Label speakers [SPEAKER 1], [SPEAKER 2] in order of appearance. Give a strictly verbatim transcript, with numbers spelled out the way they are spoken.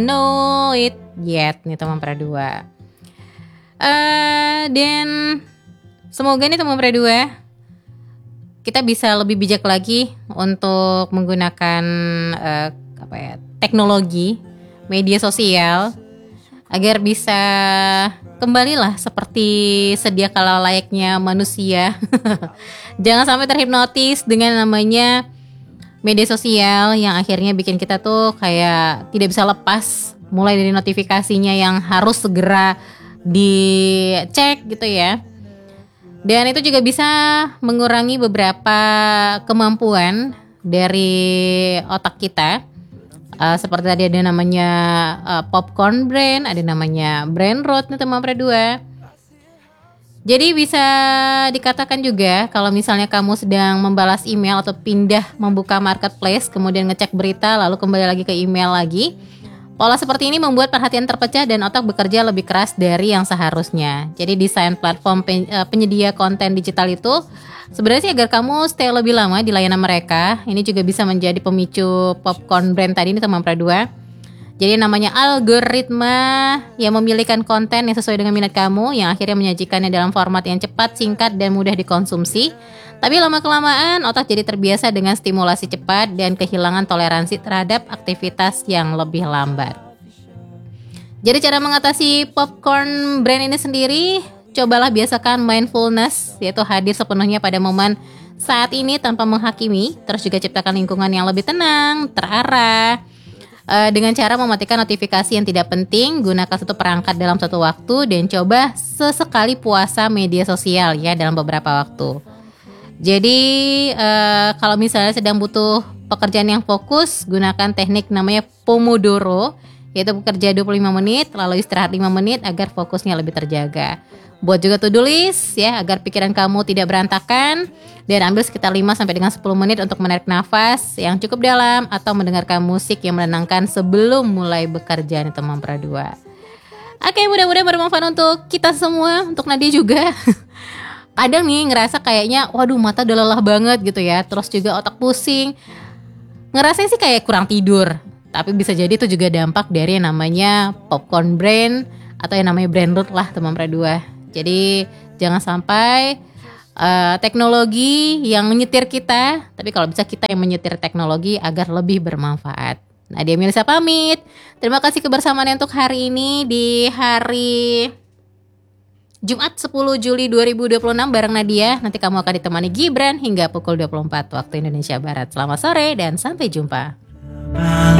[SPEAKER 1] know it yet nih teman pra dua. Uh, dan semoga nih teman pra dua kita bisa lebih bijak lagi untuk menggunakan uh, apa ya teknologi media sosial agar bisa kembalilah seperti sedia kala layaknya manusia. Jangan sampai terhipnotis dengan namanya media sosial yang akhirnya bikin kita tuh kayak tidak bisa lepas, mulai dari notifikasinya yang harus segera dicek gitu ya. Dan itu juga bisa mengurangi beberapa kemampuan dari otak kita. Uh, seperti tadi ada namanya uh, popcorn brain, ada namanya brain rot nih teman pra dua. Jadi bisa dikatakan juga kalau misalnya kamu sedang membalas email atau pindah membuka marketplace, kemudian ngecek berita lalu kembali lagi ke email lagi. Pola seperti ini membuat perhatian terpecah dan otak bekerja lebih keras dari yang seharusnya. Jadi desain platform pen, uh, penyedia konten digital itu sebenarnya sih agar kamu stay lebih lama di layanan mereka. Ini juga bisa menjadi pemicu popcorn brand tadi ini teman pra dua. Jadi namanya algoritma yang memilihkan konten yang sesuai dengan minat kamu, yang akhirnya menyajikannya dalam format yang cepat, singkat, dan mudah dikonsumsi. Tapi lama-kelamaan otak jadi terbiasa dengan stimulasi cepat dan kehilangan toleransi terhadap aktivitas yang lebih lambat. Jadi cara mengatasi popcorn brain ini sendiri, cobalah biasakan mindfulness, yaitu hadir sepenuhnya pada momen saat ini tanpa menghakimi. Terus juga ciptakan lingkungan yang lebih tenang, terarah. Uh, dengan cara mematikan notifikasi yang tidak penting, gunakan satu perangkat dalam satu waktu, dan coba sesekali puasa media sosial ya dalam beberapa waktu. Jadi uh, kalau misalnya sedang butuh pekerjaan yang fokus, gunakan teknik namanya Pomodoro, yaitu bekerja dua puluh lima menit lalu istirahat lima menit agar fokusnya lebih terjaga. Buat juga to-do list ya agar pikiran kamu tidak berantakan, dan ambil sekitar lima sampai dengan sepuluh menit untuk menarik nafas yang cukup dalam atau mendengarkan musik yang menenangkan sebelum mulai bekerja nih teman pra dua. Oke, mudah-mudahan bermanfaat untuk kita semua, untuk Nadia juga. Kadang nih ngerasa kayaknya waduh mata udah lelah banget gitu ya, terus juga otak pusing, ngerasa sih kayak kurang tidur. Tapi bisa jadi itu juga dampak dari yang namanya popcorn brain atau yang namanya brain rot lah teman pra dua. Jadi jangan sampai uh, teknologi yang menyetir kita, tapi kalau bisa kita yang menyetir teknologi agar lebih bermanfaat. Nadia Milisa pamit. Terima kasih kebersamaannya untuk hari ini di hari Jumat sepuluh Juli dua ribu dua puluh enam bareng Nadia. Nanti kamu akan ditemani Gibran hingga pukul dua puluh empat waktu Indonesia Barat. Selamat sore dan sampai jumpa.